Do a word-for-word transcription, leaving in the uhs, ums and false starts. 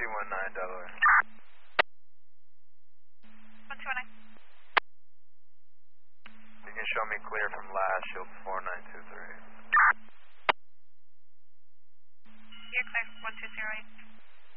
one nine, Delaware. one two nine. You can show me clear from last, shield four nine two three.